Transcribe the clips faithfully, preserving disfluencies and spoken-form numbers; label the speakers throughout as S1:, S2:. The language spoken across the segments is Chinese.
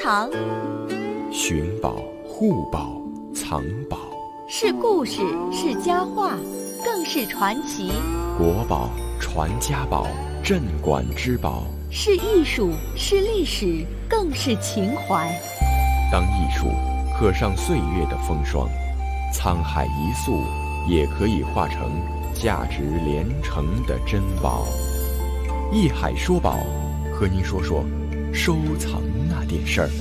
S1: 藏，
S2: 寻宝、护宝、藏宝，
S1: 是故事，是佳话，更是传奇。
S2: 国宝、传家宝、镇馆之宝，
S1: 是艺术，是历史，更是情怀。
S2: 当艺术刻上岁月的风霜，沧海一粟也可以化成价值连城的珍宝。艺海说宝，和您说说收藏那点事儿。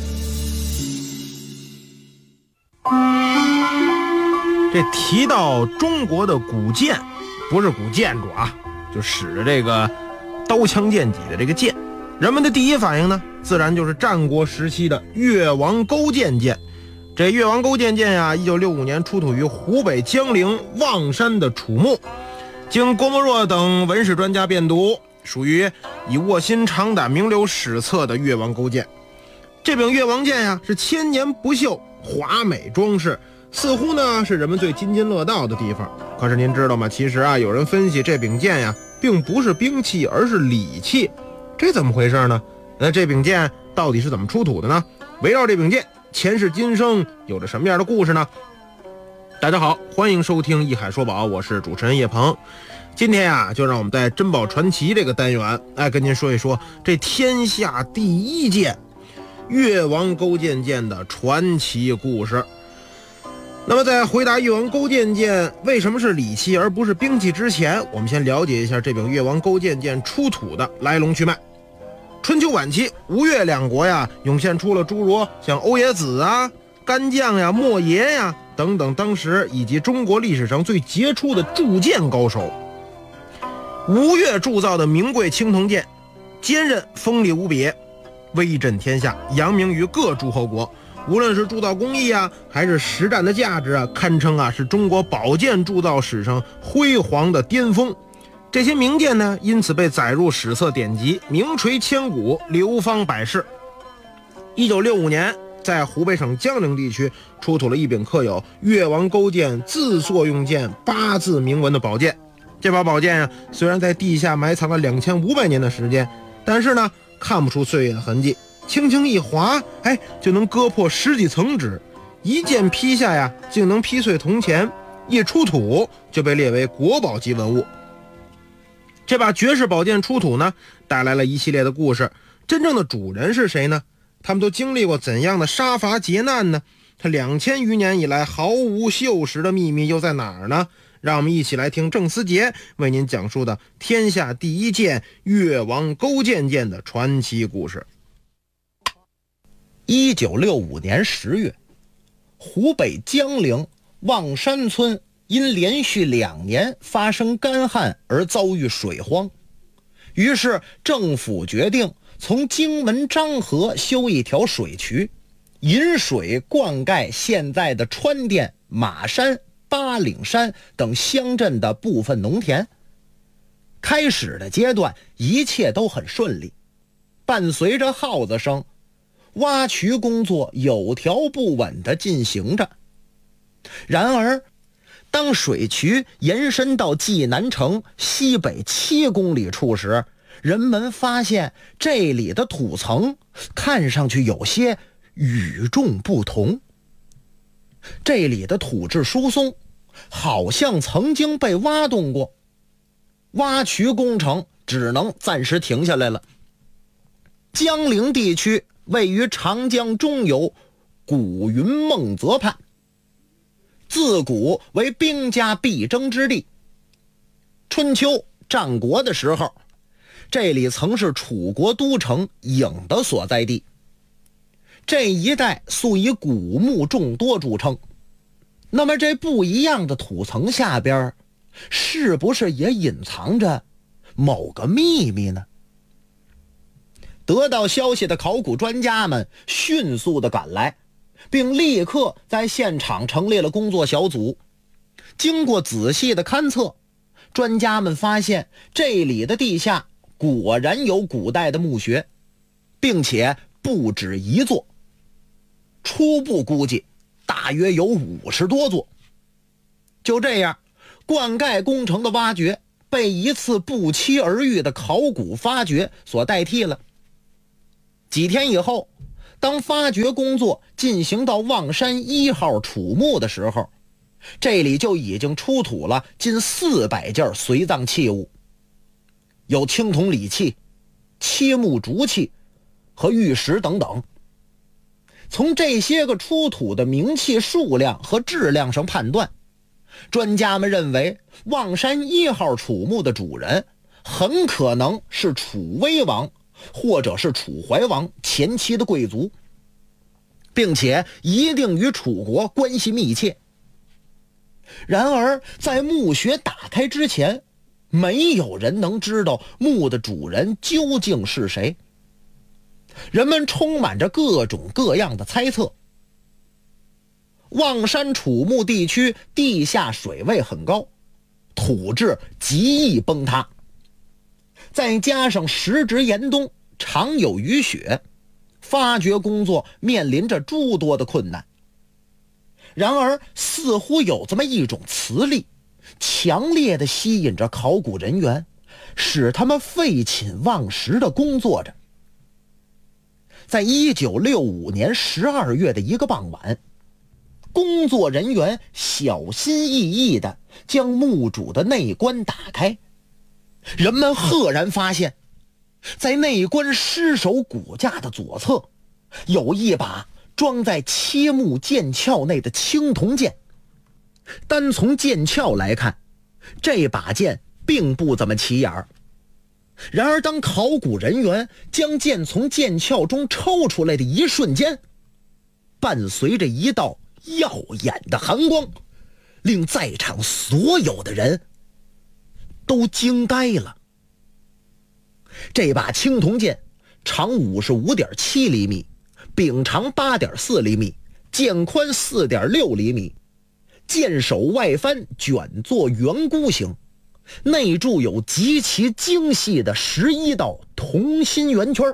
S3: 这提到中国的古建，不是古建筑啊，就使着这个刀枪剑戟的这个剑，人们的第一反应呢，自然就是战国时期的越王勾践剑。这越王勾践剑呀，一九六五年出土于湖北江陵望山的楚墓，经郭沫若等文史专家辨读，属于以卧薪尝胆名留史册的越王勾践。这柄越王剑呀，是千年不锈，华美装饰，似乎呢是人们最津津乐道的地方。可是您知道吗？其实啊，有人分析这柄剑呀，并不是兵器，而是礼器。这怎么回事呢？那这柄剑到底是怎么出土的呢？围绕这柄剑前世今生有着什么样的故事呢？大家好，欢迎收听《艺海说宝》，我是主持人叶鹏。今天呀、啊，就让我们在珍宝传奇这个单元，哎，跟您说一说这天下第一剑越王勾践剑的传奇故事。那么在回答越王勾践剑为什么是礼器而不是兵器之前，我们先了解一下这柄越王勾践剑出土的来龙去脉。春秋晚期，吴越两国呀，涌现出了诸如像欧冶子啊、干将呀、莫邪呀等等当时以及中国历史上最杰出的铸剑高手。吴越铸造的名贵青铜剑，坚韧锋利无比，威震天下，扬名于各诸侯国。无论是铸造工艺啊，还是实战的价值啊，堪称啊是中国宝剑铸造史上辉煌的巅峰。这些名剑呢，因此被载入史册典籍，名垂千古，流芳百世。一九六五年，在湖北省江陵地区出土了一柄刻有越王勾践自作用剑八字铭文的宝剑。这把宝剑啊，虽然在地下埋藏了两千五百年的时间，但是呢，看不出岁月的痕迹，轻轻一划，哎，就能割破十几层纸，一剑劈下呀，竟能劈碎铜钱，一出土就被列为国宝级文物。这把绝世宝剑出土呢，带来了一系列的故事。真正的主人是谁呢？他们都经历过怎样的杀伐劫难呢？他两千余年以来毫无锈蚀的秘密又在哪儿呢？让我们一起来听郑思杰为您讲述的天下第一剑越王勾践剑的传奇故事。
S4: 一九六五年十月，湖北江陵望山村因连续两年发生干旱而遭遇水荒，于是政府决定从荆门漳河修一条水渠，引水灌溉现在的川滇、马山、八岭山等乡镇的部分农田。开始的阶段一切都很顺利，伴随着号子声，挖渠工作有条不紊地进行着。然而当水渠延伸到济南城西北七公里处时，人们发现这里的土层看上去有些与众不同。这里的土质疏松，好像曾经被挖动过，挖渠工程只能暂时停下来了。江陵地区位于长江中游古云梦泽畔，自古为兵家必争之地。春秋战国的时候，这里曾是楚国都城郢的所在地。这一带素以古墓众多著称。那么这不一样的土层下边，是不是也隐藏着某个秘密呢？得到消息的考古专家们迅速地赶来，并立刻在现场成立了工作小组。经过仔细的勘测，专家们发现这里的地下果然有古代的墓穴，并且不止一座，初步估计大约有五十多座。就这样，灌溉工程的挖掘被一次不期而遇的考古发掘所代替了。几天以后， 当发掘工作进行到望山一号楚墓的时候，这里就已经出土了近四百件随葬器物，有青铜礼器、漆木竹器和玉石等等。从这些个出土的名器数量和质量上判断，专家们认为望山一号楚墓的主人很可能是楚威王或者是楚怀王前期的贵族，并且一定与楚国关系密切。然而在墓穴打开之前，没有人能知道墓的主人究竟是谁。人们充满着各种各样的猜测。望山楚墓地区地下水位很高，土质极易崩塌，再加上时值严冬，常有雨雪，发掘工作面临着诸多的困难。然而似乎有这么一种磁力，强烈地吸引着考古人员，使他们废寝忘食地工作着。在一九六五年十二月的一个傍晚，工作人员小心翼翼地将墓主的内棺打开，人们赫然发现，在内棺尸首骨架的左侧，有一把装在切木剑鞘内的青铜剑。单从剑鞘来看，这把剑并不怎么起眼儿。然而当考古人员将剑从剑鞘中抽出来的一瞬间，伴随着一道耀眼的寒光，令在场所有的人都惊呆了。这把青铜剑长 五十五点七厘米，柄长 八点四厘米，剑宽 四点六厘米，剑首外翻卷作圆箍形，内铸有极其精细的十一道同心圆圈，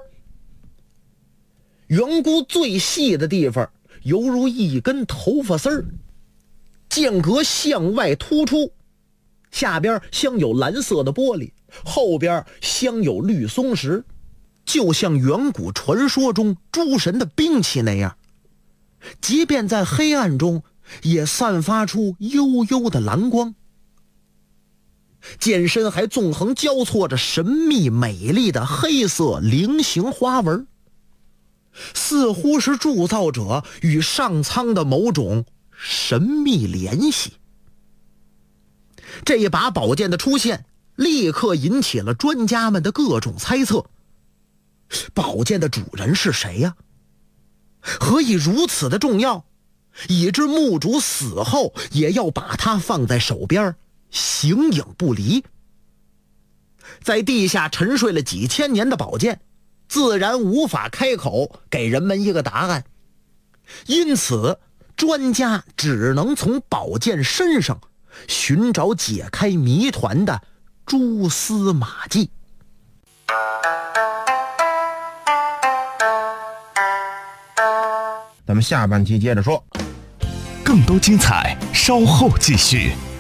S4: 圆箍最细的地方犹如一根头发丝儿，间隔向外突出，下边镶有蓝色的玻璃，后边镶有绿松石，就像远古传说中诸神的兵器那样，即便在黑暗中也散发出幽幽的蓝光。剑身还纵横交错着神秘美丽的黑色菱形花纹，似乎是铸造者与上苍的某种神秘联系。这一把宝剑的出现立刻引起了专家们的各种猜测。宝剑的主人是谁呀？何以如此的重要，以致墓主死后也要把它放在手边，形影不离？在地下沉睡了几千年的宝剑自然无法开口给人们一个答案，因此专家只能从宝剑身上寻找解开谜团的蛛丝马迹。
S3: 咱们下半期接着说，
S5: 更多精彩稍后继续。